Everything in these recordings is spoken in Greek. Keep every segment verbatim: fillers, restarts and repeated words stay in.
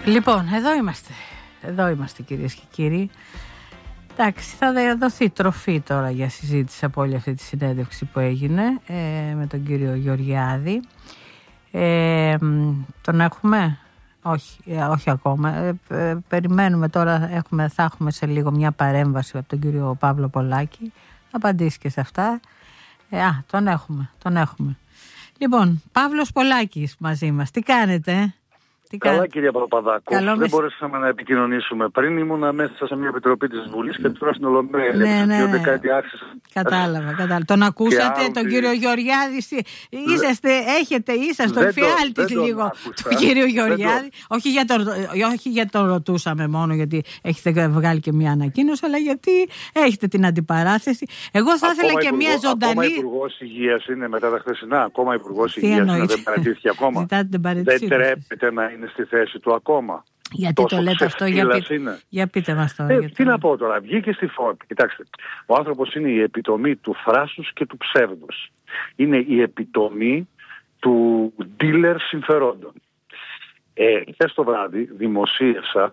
Λοιπόν, εδώ είμαστε. Εδώ είμαστε, κυρίες και κύριοι. Εντάξει, θα δοθεί τροφή τώρα για συζήτηση από όλη αυτή τη συνέντευξη που έγινε ε, με τον κύριο Γεωργιάδη. Ε, τον έχουμε? Όχι, ε, όχι ακόμα. Ε, ε, περιμένουμε τώρα, έχουμε, θα έχουμε σε λίγο μια παρέμβαση από τον κύριο Παύλο Πολάκη. Θα απαντήσει και σε αυτά. Ε, α, τον έχουμε, τον έχουμε. Λοιπόν, Παύλος Πολάκης μαζί μας. Τι κάνετε? Τι Καλά, κα... κύριε Παπαδάκου. Καλό Δεν μεσ... μπορέσαμε να επικοινωνήσουμε. Πριν ήμουνα μέσα σε μια επιτροπή της Βουλής και τώρα στην Ολομέλεια. Ναι, ναι, ναι. Κάτι άρχισε... Κατάλαβα, κατάλαβα. Τον ακούσατε, άλλο, τον κύριο Γεωργιάδη? Είσαστε, έχετε, είσαστε ο φιάλτης λίγο του κύριου Γεωργιάδη. Όχι για, τον, όχι για τον ρωτούσαμε μόνο γιατί έχετε βγάλει και μια ανακοίνωση, αλλά γιατί έχετε την αντιπαράθεση. Εγώ θα ήθελα και μια ζωντανή. Ακόμα Υπουργός Υγείας είναι μετά τα χθεσινά. Ακόμα Υπουργός Υγείας είναι, δεν παρατήθηκε ακόμα. Δεν τρέπεται να είναι στη θέση του ακόμα. Γιατί τόσο το λέτε αυτό, για, πείτε, για πείτε μας τώρα. Ε, γιατί... Τι να πω τώρα, βγήκε στη φόρμα. Κοιτάξτε, ο άνθρωπος είναι η επιτομή του θράσους και του ψεύδους. Είναι η επιτομή του dealer συμφερόντων. Ε, χθες το βράδυ δημοσίευσα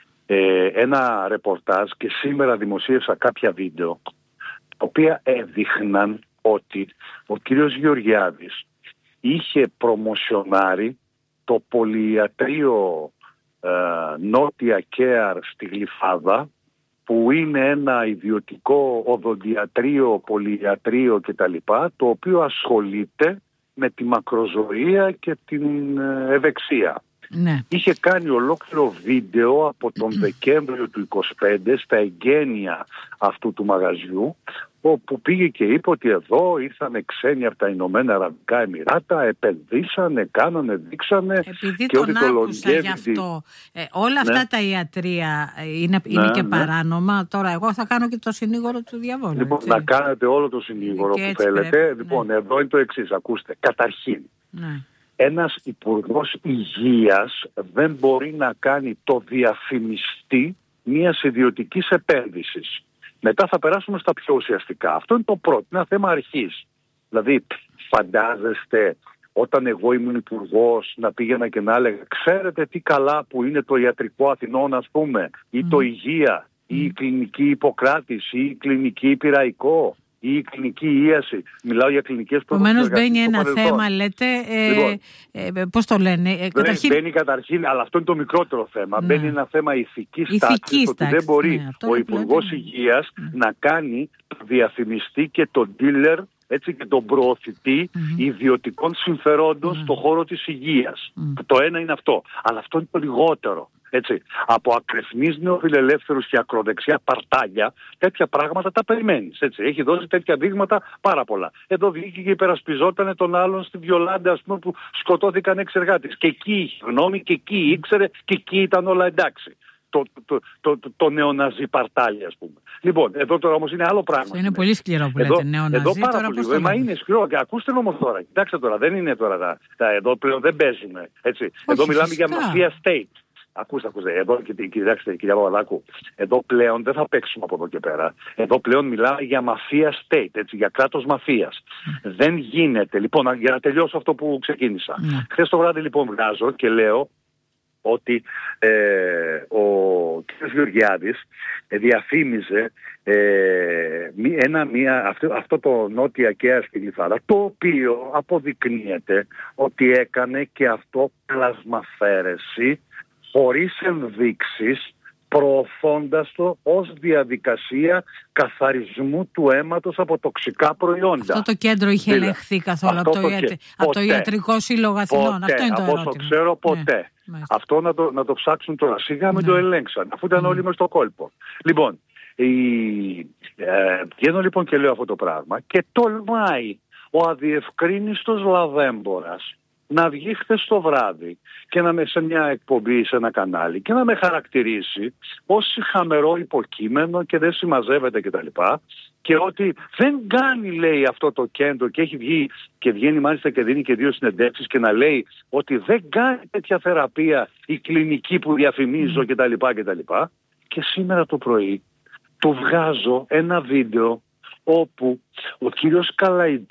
ε, ένα ρεπορτάζ και σήμερα δημοσίευσα κάποια βίντεο τα οποία έδειχναν ότι ο κύριος Γεωργιάδης είχε προμοσιονάρει το πολυιατρείο ε, Νότια Κέαρ στη Γλυφάδα, που είναι ένα ιδιωτικό οδοντιατρείο, πολυιατρείο κτλ, το οποίο ασχολείται με τη μακροζωία και την ευεξία. Ναι. Είχε κάνει ολόκληρο βίντεο από τον Δεκέμβριο του είκοσι πέντε στα εγγένεια αυτού του μαγαζιού, όπου πήγε και είπε ότι εδώ ήρθαν ξένοι από τα Ηνωμένα Αραβικά Εμιράτα, επενδύσανε, κάνανε, δείξανε. Επειδή και τον ότι άκουσα γι' αυτό, ε, όλα αυτά ναι. τα ιατρεία είναι, είναι ναι, και ναι. παράνομα. Τώρα εγώ θα κάνω και το συνήγορο του διαβόλου. Λοιπόν, έτσι. Να κάνετε όλο το συνήγορο που θέλετε. Πρέπει, λοιπόν, ναι. εδώ είναι το εξής, ακούστε. Καταρχήν, ναι. ένας υπουργός υγείας δεν μπορεί να κάνει το διαφημιστή μιας ιδιωτικής επένδυσης. Μετά θα περάσουμε στα πιο ουσιαστικά. Αυτό είναι το πρώτο, είναι ένα θέμα αρχής. Δηλαδή, φαντάζεστε όταν εγώ ήμουν υπουργός να πήγαινα και να έλεγα, ξέρετε τι καλά που είναι το ιατρικό Αθηνών, ας πούμε, ή mm. το Υγεία, ή η κλινική Ιπποκράτης, ή η κλινική Πειραϊκό, ή η κλινική Ίαση. Μιλάω για κλινικές προδόσεις. Επομένως μπαίνει ένα θέμα, λέτε, ε, λοιπόν, ε, πώς το λένε. Ε, καταρχήν... Μπαίνει καταρχήν, αλλά αυτό είναι το μικρότερο θέμα. Ναι. Μπαίνει ένα θέμα ηθικής τάξης, ότι δεν μπορεί ναι, ο Υπουργός ναι. Υγείας ναι. να κάνει το διαφημιστή και τον dealer, έτσι, και τον προωθητή mm-hmm. ιδιωτικών συμφερόντων mm-hmm. στον χώρο της υγείας. Mm-hmm. Το ένα είναι αυτό. Αλλά αυτό είναι το λιγότερο. Έτσι, από ακρεφνείς νεοφιλελεύθερους και ακροδεξιά παρτάλια, τέτοια πράγματα τα περιμένεις. Έτσι. Έχει δώσει τέτοια δείγματα πάρα πολλά. Εδώ βγήκε και υπερασπιζόταν τον άλλον στη Βιολάντα, ας πούμε, που σκοτώθηκαν έξι εργάτες. Και εκεί είχε γνώμη, και εκεί ήξερε, και εκεί ήταν όλα εντάξει. Το, το, το, το, το νεοναζί παρτάλι, ας πούμε. Λοιπόν, εδώ τώρα όμως είναι άλλο πράγμα. Αυτό είναι πολύ σκληρό που λέτε, νεοναζί. Εδώ πάρα τώρα πολύ, μα είναι σκληρό. Και ακούστε όμως τώρα, κοιτάξτε τώρα, δεν είναι τώρα τα, τα εδώ πλέον δεν παίζουμε. Έτσι. Όχι, εδώ μιλάμε φυσικά για μαφία state. Ακούστε, ακούστε, εδώ, κοιτάξτε κυρία Παπαδάκου, εδώ πλέον δεν θα παίξουμε από εδώ και πέρα. Εδώ πλέον μιλάμε για μαφία state, έτσι, για κράτος μαφίας. Mm. Δεν γίνεται, λοιπόν, για να τελειώσω αυτό που ξεκίνησα. Mm. Χθες το βράδυ λοιπόν βγάζω και λέω ότι ε, ο κ. Γεωργιάδης διαφήμιζε ε, ένα, μία, αυτό, αυτό το Νότια Κέαρ στη Γλυφάδα, το οποίο αποδεικνύεται ότι έκανε και αυτό πλασμαφέρεση χωρίς ενδείξεις, προωθώντας το ως διαδικασία καθαρισμού του αίματος από τοξικά προϊόντα. Αυτό το κέντρο είχε δηλαδή, ελεγχθεί καθόλου από το, το, ιατρ... από το Ιατρικό Σύλλογο Αθηνών. Αυτό είναι το ερώτημα. Από όσο ξέρω ποτέ. Ναι. Αυτό να το, να το ψάξουν τώρα. Σιγά μην ναι. το ελέγξαν, αφού ήταν ναι. όλοι μες στο κόλπο. Λοιπόν, η... ε, βγαίνω λοιπόν και λέω αυτό το πράγμα και τολμάει ο αδιευκρίνιστος λαβέμπορας να βγει χθες το βράδυ και να με σε μια εκπομπή σε ένα κανάλι και να με χαρακτηρίσει ως χαμερό υποκείμενο και δεν συμμαζεύεται κτλ. Και ότι δεν κάνει, λέει, αυτό το κέντρο, και έχει βγει και βγαίνει μάλιστα και δίνει και δύο συνεντεύξεις και να λέει ότι δεν κάνει τέτοια θεραπεία η κλινική που διαφημίζω κτλ. κτλ. Και σήμερα το πρωί του βγάζω ένα βίντεο όπου ο κύριος Καλαϊτζής